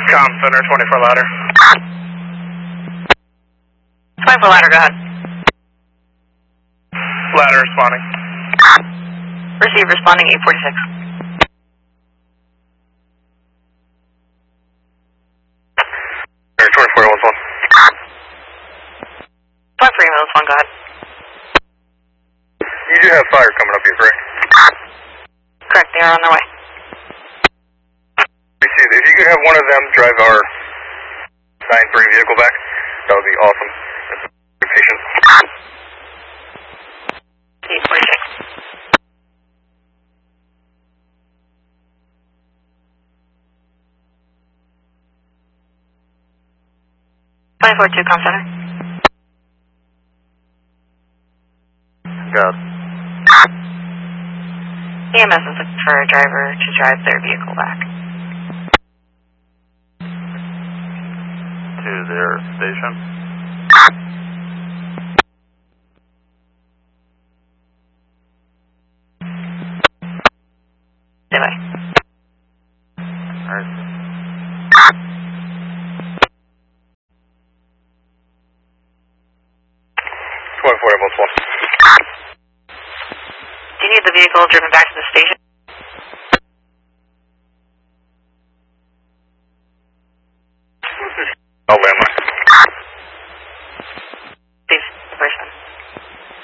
Com Center, 24 ladder. 24 ladder, go ahead. Ladder responding. Receive responding 846. 24 Hills 1. 23 Hills 1, go ahead. You do have fire coming up here, correct? Correct, they are on their way. If you could have one of them drive our 9-3 vehicle back, that would be awesome. Patient. 846. 24-2, Com Center. Got EMS is looking for a driver to drive their vehicle back. to their station. Anyway. Alright. 24 Emerald 1. Do you need the vehicle driven back to the station? Oh, landline.